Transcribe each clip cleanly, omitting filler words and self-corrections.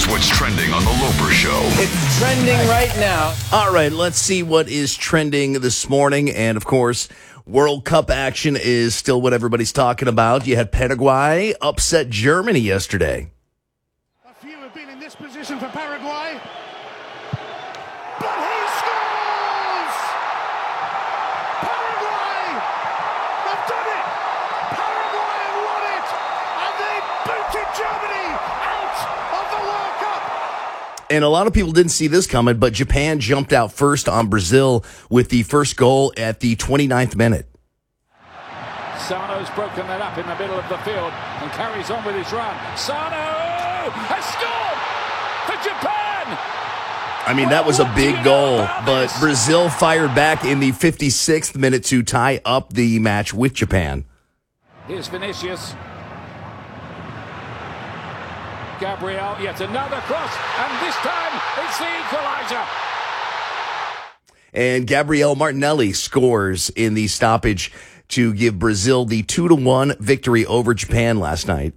Here's what's trending on The Loper Show. It's trending right now. All right, let's see what is trending this morning. And, of course, World Cup action is still what everybody's talking about. You had Paraguay upset Germany yesterday. A few have been in this position for Paraguay. But he scores! Paraguay have done it! Paraguay have won it! And they booted Germany out of the World Cup! And a lot of people didn't see this coming, but Japan jumped out first on Brazil with the first goal at the 29th minute. Sano's broken that up in the middle of the field and carries on with his run. Sano has scored for Japan! I mean, that was a big goal, but Brazil fired back in the 56th minute to tie up the match with Japan. Here's Vinicius. Gabriel, yet another cross, and this time it's the equalizer. And Gabriel Martinelli scores in the stoppage to give Brazil the 2-1 victory over Japan last night.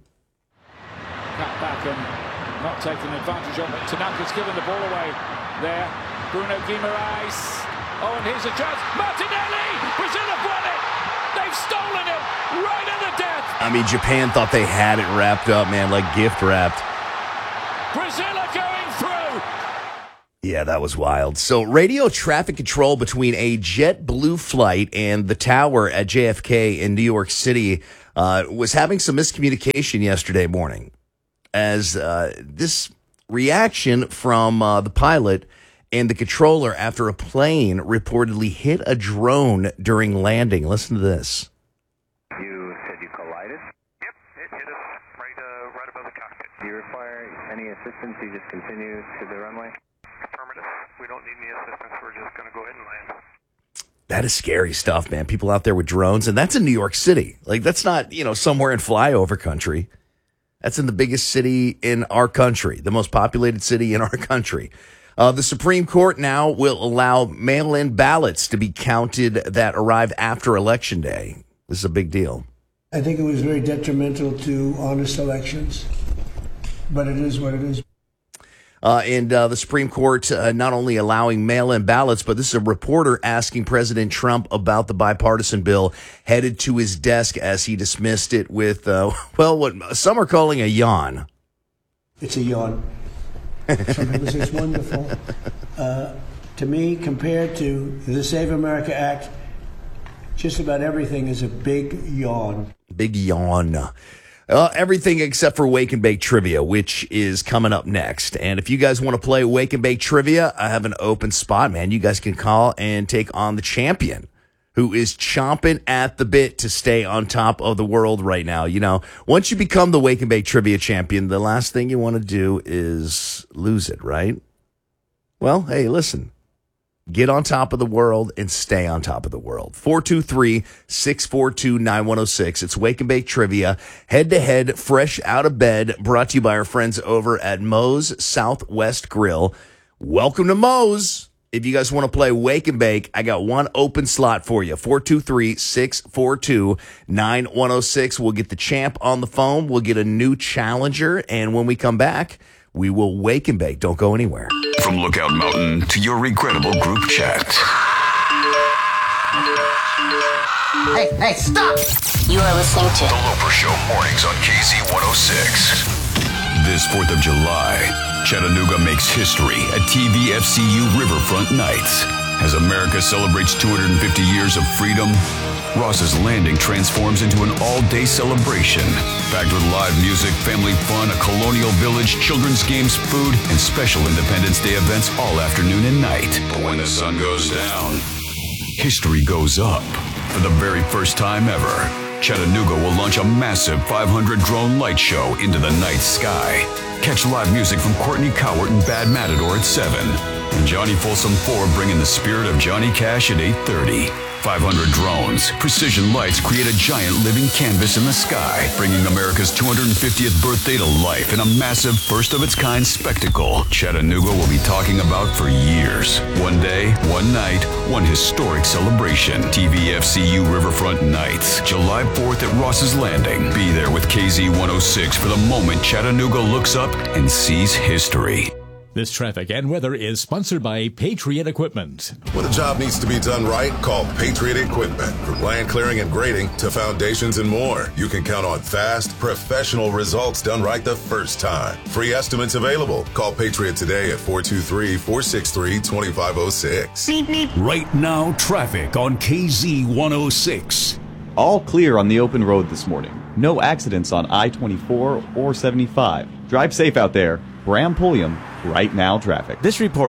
Cut back and not taking advantage of it. Tanaka's given the ball away there. Bruno Guimaraes. Oh, and here's a chance. Martinelli! Brazil have won it! They've stolen it right at the death! I mean, Japan thought they had it wrapped up, man, like gift wrapped. Brazil are going through! Yeah, that was wild. So radio traffic control between a JetBlue flight and the tower at JFK in New York City was having some miscommunication yesterday morning as this reaction from the pilot and the controller after a plane reportedly hit a drone during landing. Listen to this. You said you collided? Yep, it hit us right above the cockpit. Do you require any assistance? You just continue to the runway? Affirmative. We don't need any assistance. We're just going to go ahead and land. That is scary stuff, man. People out there with drones, and that's in New York City. Like, that's not, somewhere in flyover country. That's in the biggest city in our country, the most populated city in our country. The Supreme Court now will allow mail-in ballots to be counted that arrive after Election Day. This is a big deal. I think it was very detrimental to honest elections, but it is what it is. And the Supreme Court not only allowing mail-in ballots, but this is a reporter asking President Trump about the bipartisan bill headed to his desk as he dismissed it with, what some are calling a yawn. It's a yawn. Some people say it's wonderful. To me, compared to the Save America Act, just about everything is a big yawn. Big yawn. Everything except for Wake and Bake Trivia, which is coming up next. And if you guys want to play Wake and Bake Trivia, I have an open spot, man. You guys can call and take on the champion, who is chomping at the bit to stay on top of the world right now. Once you become the Wake and Bake Trivia champion, the last thing you want to do is lose it, right? Well, hey, listen. Get on top of the world and stay on top of the world. 423-642-9106. It's Wake and Bake Trivia. Head-to-head, fresh out of bed, brought to you by our friends over at Moe's Southwest Grill. Welcome to Moe's. If you guys want to play Wake and Bake, I got one open slot for you. 423-642-9106. We'll get the champ on the phone. We'll get a new challenger. And when we come back, we will Wake and Bake. Don't go anywhere. From Lookout Mountain to your regrettable group chat. Hey, stop! You are listening to The Loper Show mornings on KZ106. This 4th of July, Chattanooga makes history at TVFCU Riverfront Nights. As America celebrates 250 years of freedom, Ross's Landing transforms into an all-day celebration, packed with live music, family fun, a colonial village, children's games, food, and special Independence Day events all afternoon and night. But when the sun goes down, history goes up. For the very first time ever, Chattanooga will launch a massive 500-drone light show into the night sky. Catch live music from Courtney Cowart and Bad Matador at 7. And Johnny Folsom 4 bringing the spirit of Johnny Cash at 8:30. 500 drones. Precision lights create a giant living canvas in the sky, bringing America's 250th birthday to life in a massive first-of-its-kind spectacle Chattanooga will be talking about for years. One day, one night, one historic celebration. TVFCU Riverfront Nights, July 4th at Ross's Landing. Be there with KZ 106 for the moment Chattanooga looks up and sees history. This traffic and weather is sponsored by Patriot Equipment. When a job needs to be done right, call Patriot Equipment. From land clearing and grading to foundations and more, you can count on fast, professional results done right the first time. Free estimates available. Call Patriot today at 423-463-2506. Right now, traffic on KZ 106. All clear on the open road this morning. No accidents on I-24 or 75. Drive safe out there. Bram Pulliam, Right Now Traffic. This report